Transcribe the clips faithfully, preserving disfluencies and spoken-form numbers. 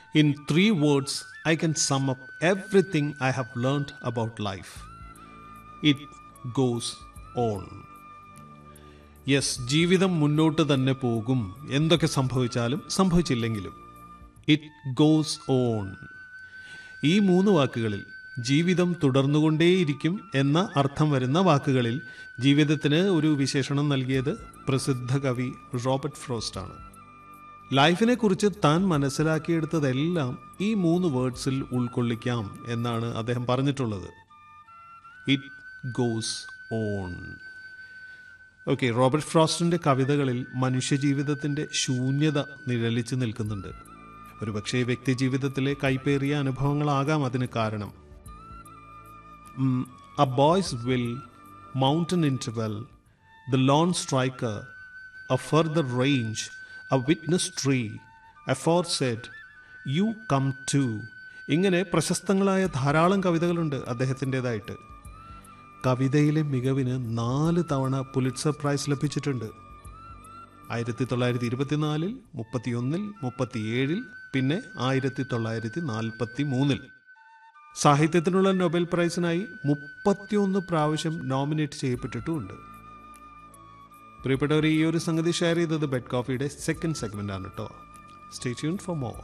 In three words, I can sum up everything I have learned about life. It goes on. Yes, ജീവിതം മുന്നോട്ട് തന്നെ പോകും, എന്തൊക്കെ സംഭവിച്ചാലും സംഭവിച്ചില്ലെങ്കിലും. It goes on. ഈ മൂന്ന് വാക്കുകളിൽ ജീവിതം തുടർന്നുകൊണ്ടേയിരിക്കും എന്ന അർത്ഥം വരുന്ന വാക്കുകളിൽ ജീവിതത്തിന് ഒരു വിശേഷണം നൽകിയത് പ്രസിദ്ധ കവി റോബർട്ട് ഫ്രോസ്റ്റ് ആണ്. ലൈഫിനെ കുറിച്ച് താൻ മനസ്സിലാക്കിയെടുത്തതെല്ലാം ഈ മൂന്ന് വേർഡ്സിൽ ഉൾക്കൊള്ളിക്കാം എന്നാണ് അദ്ദേഹം പറഞ്ഞിട്ടുള്ളത്. It goes on. Okay, Robert ഫ്രോസ്റ്റിൻ്റെ കവിതകളിൽ മനുഷ്യജീവിതത്തിൻ്റെ ശൂന്യത നിഴലിച്ച് നിൽക്കുന്നുണ്ട്. ഒരുപക്ഷെ വ്യക്തി ജീവിതത്തിലെ കൈപ്പേറിയ അനുഭവങ്ങളാകാം അതിന് കാരണം. A boy's will, mountain interval, the lone striker, a further range, a witness tree, aforesaid, you come to. ഇങ്ങനെ പ്രശസ്തങ്ങളായ ധാരാളം കവിതകളുണ്ട് അദ്ദേഹത്തിൻ്റെതായിട്ട്. കവിതയിലെ മികവിന് നാല് തവണ പുലിറ്റ്സർ പ്രൈസ് ലഭിച്ചിട്ടുണ്ട്. ആയിരത്തി തൊള്ളായിരത്തി ഇരുപത്തിനാലിൽ, മുപ്പത്തിയൊന്നിൽ, മുപ്പത്തിയേഴിൽ, പിന്നെ ആയിരത്തി തൊള്ളായിരത്തി നാൽപ്പത്തി മൂന്നിൽ. സാഹിത്യത്തിനുള്ള നൊബേൽ പ്രൈസിനായി മുപ്പത്തിയൊന്ന് പ്രാവശ്യം നോമിനേറ്റ് ചെയ്യപ്പെട്ടിട്ടുമുണ്ട്. പ്രിയപ്പെട്ടവർ, ഈ ഒരു സംഗതി ഷെയർ ചെയ്തത് ബെഡ് കോഫിയുടെ സെക്കൻഡ് സെഗ്മെന്റ് ആണ് കേട്ടോ. Stay tuned for more.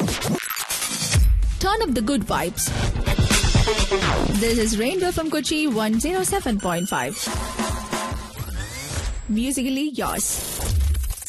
Turn up the good vibes. This is Rainbow from Kochi one oh seven point five. Musically yours.